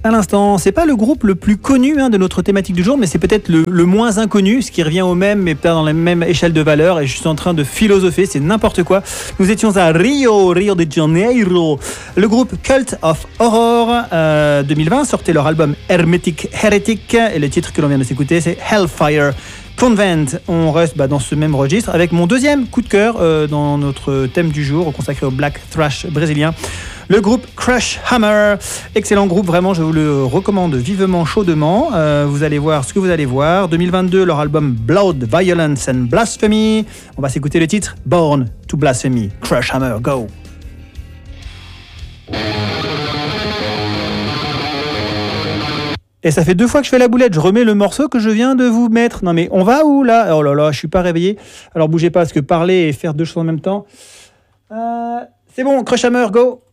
À l'instant, c'est pas le groupe le plus connu de notre thématique du jour, mais c'est peut-être le moins inconnu, ce qui revient au même, mais pas dans la même échelle de valeur. Et je suis en train de philosopher, c'est n'importe quoi. Nous étions à Rio de Janeiro. Le groupe Cult of Horror 2020 sortait leur album Hermetic Heretic, et le titre que l'on vient de s'écouter, c'est Hellfire Convent. On reste dans ce même registre avec mon deuxième coup de cœur dans notre thème du jour consacré au black thrash brésilien. Le groupe Crush Hammer, excellent groupe, vraiment je vous le recommande vivement, chaudement. Vous allez voir ce que vous allez voir. 2022, leur album Blood, Violence and Blasphemy. On va s'écouter le titre Born to Blasphemy. Crush Hammer, go! Et ça fait 2 fois que je fais la boulette, je remets le morceau que je viens de vous mettre. Non mais on va où là? Oh là là, je suis pas réveillé. Alors bougez pas parce que parler et faire 2 choses en même temps. C'est bon, Crush Hammer, go!